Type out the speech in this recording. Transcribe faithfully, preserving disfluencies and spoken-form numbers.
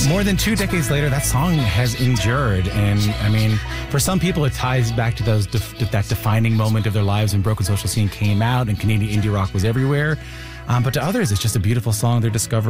more than two decades later, that song has endured. And I mean, for some people, it ties back to those def- that defining moment of their lives when Broken Social Scene came out and Canadian indie rock was everywhere. Um, but to others, it's just a beautiful song they're discovering.